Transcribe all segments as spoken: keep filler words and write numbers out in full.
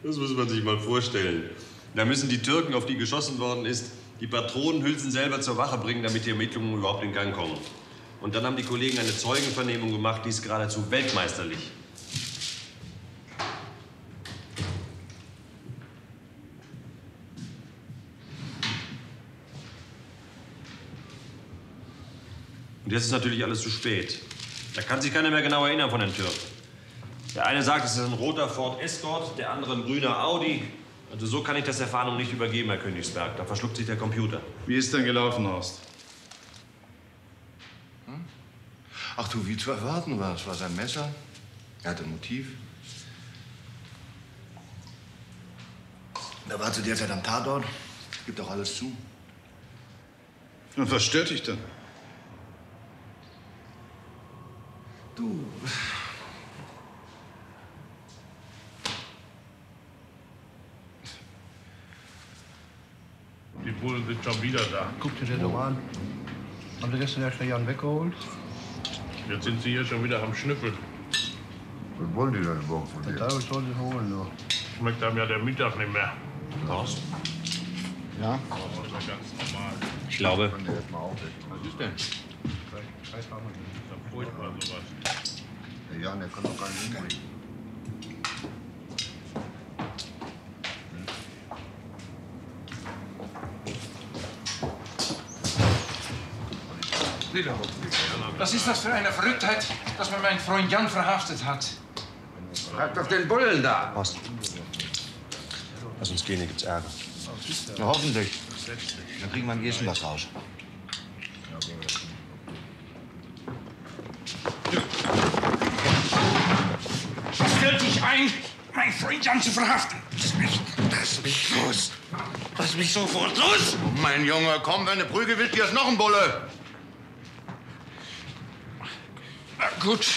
Das muss man sich mal vorstellen. Da müssen die Türken, auf die geschossen worden ist, die Patronenhülsen selber zur Wache bringen, damit die Ermittlungen überhaupt in Gang kommen. Und dann haben die Kollegen eine Zeugenvernehmung gemacht, die ist geradezu weltmeisterlich. Und jetzt ist natürlich alles zu spät. Da kann sich keiner mehr genau erinnern von den Türken. Der eine sagt, es ist ein roter Ford Escort, der andere ein grüner Audi. Also so kann ich das der Fahndung nicht übergeben, Herr Königsberg. Da verschluckt sich der Computer. Wie ist denn gelaufen, Horst? Hm? Ach du, wie zu erwarten war. Es war sein Messer. Er hatte ein Motiv. Er war zu der Zeit am Tatort. Gibt auch alles zu. Und was stört dich denn? Du. Die Bullen sind schon wieder da. Guck dir das doch an. Haben Sie gestern erst den Jan weggeholt? Jetzt sind sie hier schon wieder am Schnüffeln. Was wollen die denn überhaupt von dir? Der Teufel soll sie holen, nur. Schmeckt einem ja der Mittag nicht mehr. Horst? Ja? Das ist ja ganz normal. Ich glaube. Was ist denn? Das ist doch furchtbar, sowas. Der Jan, der kann doch gar nicht hinkriegen. Was ist das für eine Verrücktheit, dass man meinen Freund Jan verhaftet hat? Frag doch den Bullen da. Horst. Lass uns gehen, hier gibt's Ärger. Na, hoffentlich. Dann kriegen wir am ehesten was raus. Was fällt dich ein, meinen Freund Jan zu verhaften? Lass mich, lass mich los. Lass mich sofort los. Oh, mein Junge, komm, wenn du Prügel willst, hier ist noch ein Bulle. Na gut.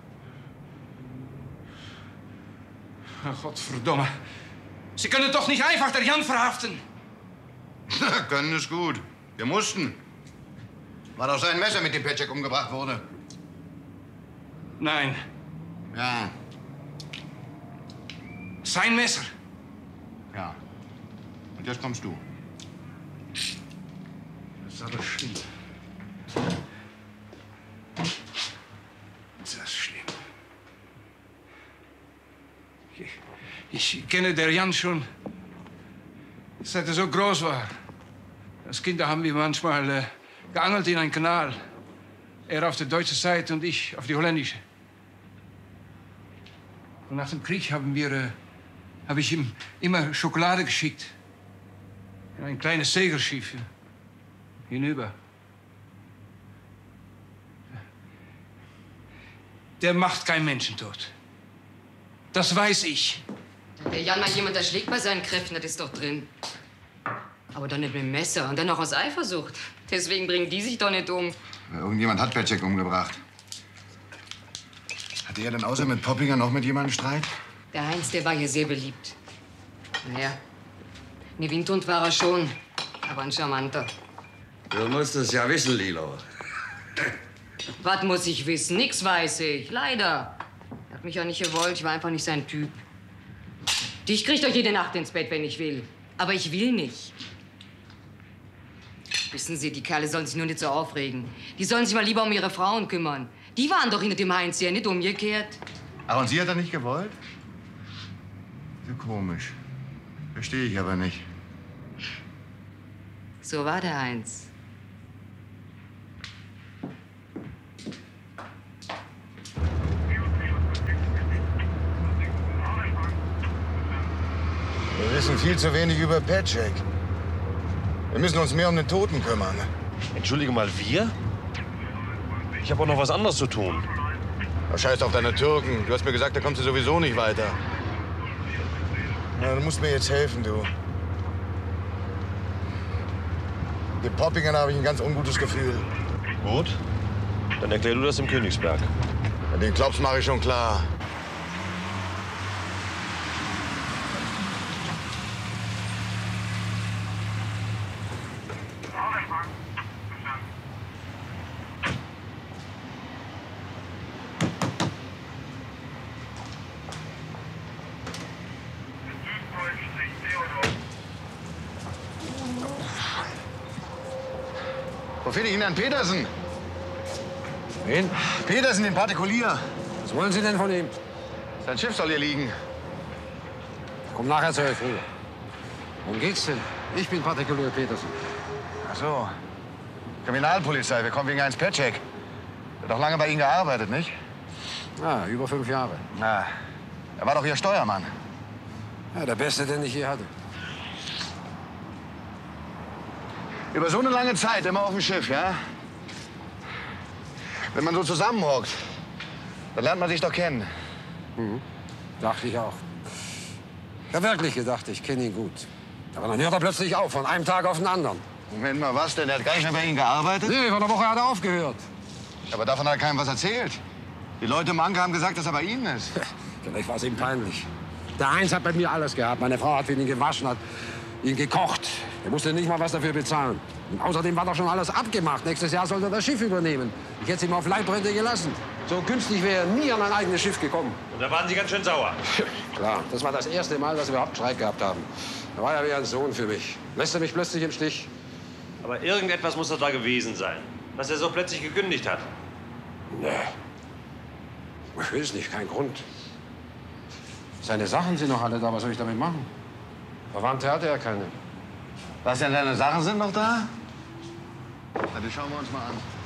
Ach, Gottverdomme. Sie können doch nicht einfach der Jan verhaften. Na, können ist gut. Wir mussten. War doch sein Messer, mit dem Petschek umgebracht wurde. Nein, Ja, sein Messer. ja. Und jetzt kommst du. Das ist aber schlimm. Das ist schlimm. Ich, ich kenne der Jan schon, seit er so groß war. Als Kinder haben wir manchmal äh, geangelt in einen Kanal. Er auf der deutschen Seite und ich auf die holländische. Und nach dem Krieg haben wir, äh, habe ich ihm immer Schokolade geschickt. In ein kleines Segelschiff hinüber. Der macht keinen Menschentod. Das weiß ich. Der Jan mal jemand erschlägt bei seinen Kräften, das ist doch drin. Aber dann nicht mit dem Messer und dann noch aus Eifersucht. Deswegen bringen die sich doch nicht um. Irgendjemand hat Petschek umgebracht. Hatte er denn außer mit Poppinger noch mit jemandem Streit? Der Heinz, der war hier sehr beliebt. Naja, ne Windhund war er schon, aber ein charmanter. Du musst es ja wissen, Lilo. Was muss ich wissen? Nix weiß ich, leider. Er hat mich ja nicht gewollt, ich war einfach nicht sein Typ. Dich kriegt doch jede Nacht ins Bett, wenn ich will. Aber ich will nicht. Wissen Sie, die Kerle sollen sich nur nicht so aufregen. Die sollen sich mal lieber um ihre Frauen kümmern. Die waren doch hinter dem Heinz her, nicht umgekehrt. Ach, und sie hat er nicht gewollt? So komisch. Verstehe ich aber nicht. So war der Heinz. Wir wissen viel zu wenig über Petschek. Wir müssen uns mehr um den Toten kümmern. Entschuldige mal, wir? Ich habe auch noch was anderes zu tun. Oh, scheiß auf deine Türken. Du hast mir gesagt, da kommst du sowieso nicht weiter. Na, du musst mir jetzt helfen, du. Den Poppingern habe ich ein ganz ungutes Gefühl. Gut, dann erklär du das im Königsberg. Ja, den Klops mache ich schon klar. Wo finde ich ihn, Herrn Petersen? Wen? Petersen, den Partikulier. Was wollen Sie denn von ihm? Sein Schiff soll hier liegen. Komm nachher zu euch rüber. Worum geht's denn? Ich bin Partikulier Petersen. Ach so. Kriminalpolizei, wir kommen wegen Heinz Petschek. Hat doch lange bei Ihnen gearbeitet, nicht? Ah, über fünf Jahre. Na, er war doch Ihr Steuermann. Ja, der Beste, den ich je hatte. Über so eine lange Zeit, immer auf dem Schiff, ja? Wenn man so zusammenhockt, dann lernt man sich doch kennen. Mhm. Dachte ich auch. Ich habe wirklich gedacht, ich kenne ihn gut. Aber dann hört er plötzlich auf, von einem Tag auf den anderen. Moment mal, was denn? Er hat gar nicht mehr bei Ihnen gearbeitet? Nee, vor einer Woche hat er aufgehört. Aber davon hat keinem was erzählt. Die Leute im Anker haben gesagt, dass er bei Ihnen ist. Vielleicht war es ihm peinlich. Der Heinz hat bei mir alles gehabt. Meine Frau hat für ihn gewaschen, hat ihn gekocht. Er musste nicht mal was dafür bezahlen. Und außerdem war doch schon alles abgemacht. Nächstes Jahr sollte er das Schiff übernehmen. Ich hätte es ihm auf Leibrente gelassen. So günstig wäre er nie an ein eigenes Schiff gekommen. Und da waren Sie ganz schön sauer. Klar, das war das erste Mal, dass wir überhaupt Streit gehabt haben. Da war er wie ein Sohn für mich. Lässt er mich plötzlich im Stich? Aber irgendetwas muss doch da gewesen sein, dass er so plötzlich gekündigt hat. Nee. Ich will es nicht, kein Grund. Seine Sachen sind noch alle da, was soll ich damit machen? Verwandte hatte er keine. Was denn, deine Sachen sind noch da? Na, die schauen wir uns mal an.